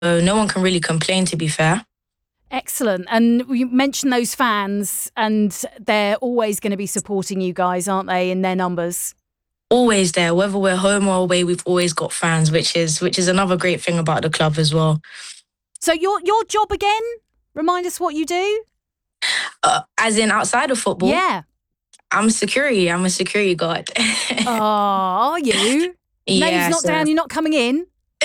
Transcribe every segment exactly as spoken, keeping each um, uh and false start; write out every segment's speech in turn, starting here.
no one can really complain, to be fair. Excellent. And you mentioned those fans, and they're always going to be supporting you guys, aren't they, in their numbers? Always there. Whether we're home or away, we've always got fans, which is which is another great thing about the club as well. So your your job again? Remind us what you do. Uh, as in outside of football? Yeah. I'm security. I'm a security guard. Oh, are you? Yeah, Name's not so- down, you're not coming in?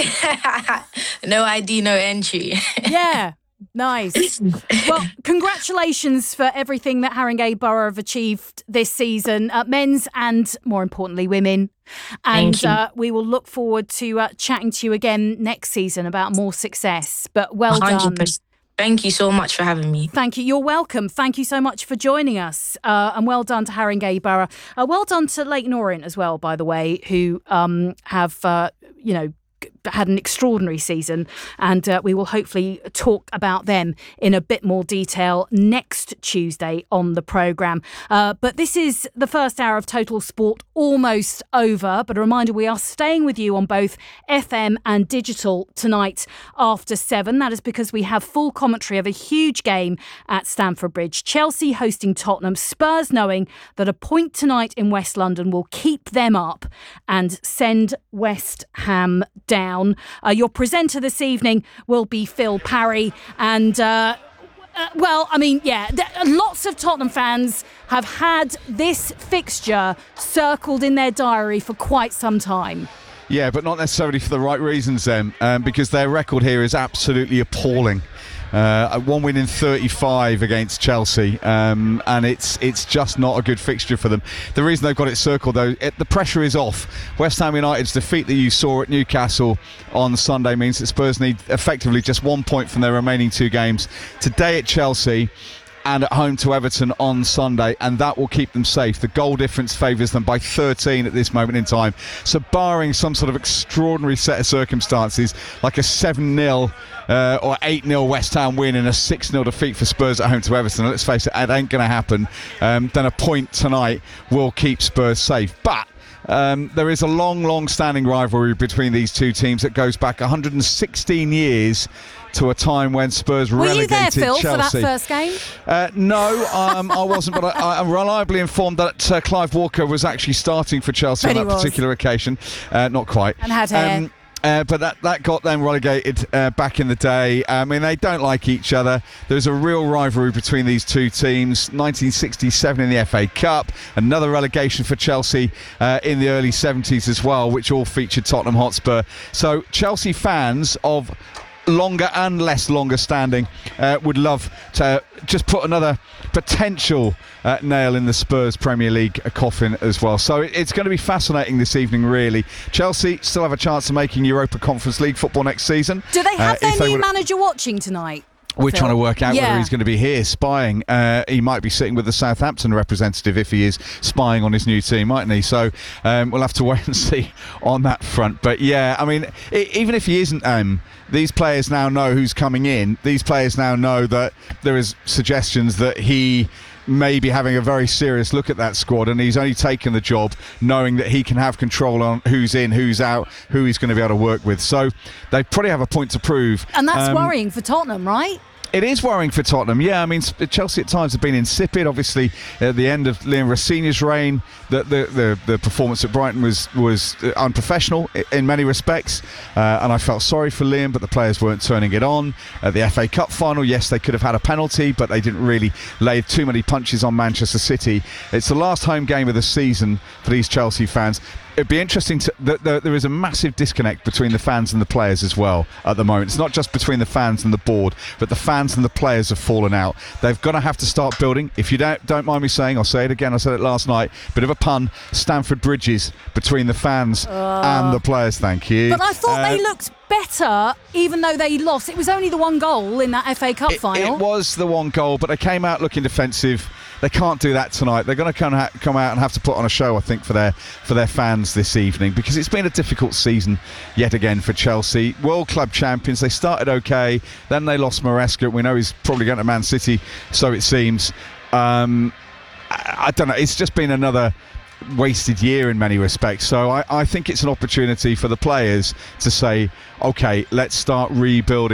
No I D, no entry. Yeah. Nice. Well, congratulations for everything that Haringey Borough have achieved this season, uh, men's and, more importantly, women. And Thank you. uh, we will look forward to uh, chatting to you again next season about more success. But well one hundred done. percent. Thank you so much for having me. Thank you. You're welcome. Thank you so much for joining us. Uh, and well done to Haringey Borough. Uh, well done to Leyton Orient as well, by the way, who um, have, uh, you know, had an extraordinary season, and uh, we will hopefully talk about them in a bit more detail next Tuesday on the programme. Uh, but this is the first hour of Total Sport almost over, but a reminder, we are staying with you on both F M and digital tonight after seven. That is because we have full commentary of a huge game at Stamford Bridge. Chelsea hosting Tottenham, Spurs knowing that a point tonight in West London will keep them up and send West Ham down. Uh, your presenter this evening will be Phil Parry, and uh, uh, well, I mean, yeah, th- lots of Tottenham fans have had this fixture circled in their diary for quite some time. Yeah, but not necessarily for the right reasons then, um, because their record here is absolutely appalling. Uh, one win in thirty-five against Chelsea, um, and it's it's just not a good fixture for them. The reason they've got it circled, though, it, the pressure is off. West Ham United's defeat that you saw at Newcastle on Sunday means that Spurs need effectively just one point from their remaining two games. Today at Chelsea and at home to Everton on Sunday, and that will keep them safe. The goal difference favours them by thirteen at this moment in time. So barring some sort of extraordinary set of circumstances, like a seven nil uh, or eight nil West Ham win and a six nil defeat for Spurs at home to Everton, let's face it, it ain't going to happen, um, then a point tonight will keep Spurs safe. But Um, there is a long, long-standing rivalry between these two teams that goes back one hundred sixteen years to a time when Spurs Were relegated you there, Phil, Chelsea. for that first game? Uh, no, um, I wasn't, but I, I'm reliably informed that uh, Clive Walker was actually starting for Chelsea Bet on he that was. particular occasion. Uh, not quite. And had hair. Uh, but that, that got them relegated uh, back in the day. I mean, they don't like each other. There's a real rivalry between these two teams. nineteen sixty-seven in the F A Cup, another relegation for Chelsea uh, in the early seventies as well, which all featured Tottenham Hotspur. So Chelsea fans of longer and less longer standing uh, would love to just put another potential uh, nail in the Spurs Premier League coffin as well. So it, it's going to be fascinating this evening, really. Chelsea still have a chance of making Europa Conference League football next season. Do they have Uh, their if they new would- manager watching tonight? We're Phil? trying to work out Yeah. whether he's going to be here spying. Uh, he might be sitting with the Southampton representative if he is spying on his new team, mightn't he? So um, we'll have to wait and see on that front. But yeah, I mean, I even if he isn't, um, these players now know who's coming in. These players now know that there is suggestions that he may be having a very serious look at that squad, and he's only taken the job knowing that he can have control on who's in, who's out, who he's going to be able to work with. So they probably have a point to prove. And that's Um, worrying for Tottenham, right? It is worrying for Tottenham, yeah. I mean, Chelsea at times have been insipid. Obviously, at the end of Liam Rosenior's reign, the the, the, the performance at Brighton was was unprofessional in many respects, uh, and I felt sorry for Liam, but the players weren't turning it on. At the F A Cup final, yes, they could have had a penalty, but they didn't really lay too many punches on Manchester City. It's the last home game of the season for these Chelsea fans. It'd be interesting to that the, there is a massive disconnect between the fans and the players as well at the moment. It's not just between the fans and the board, but the fans and the players have fallen out. They've got to have to start building. If you don't don't mind me saying, I'll say it again, I said it last night, bit of a pun, Stamford Bridges between the fans Uh, and the players. Thank you. But I thought Uh, they looked better, even though they lost. It was only the one goal in that F A Cup It, final. it was the one goal, but they came out looking defensive. They can't do that tonight. They're going to come, ha- come out and have to put on a show, I think, for their for their fans this evening, because it's been a difficult season yet again for Chelsea. World Club champions. They started okay, then they lost Maresca. We know he's probably going to Man City, so it seems. Um, I, I don't know. It's just been another wasted year in many respects. So I, I think it's an opportunity for the players to say, okay, let's start rebuilding.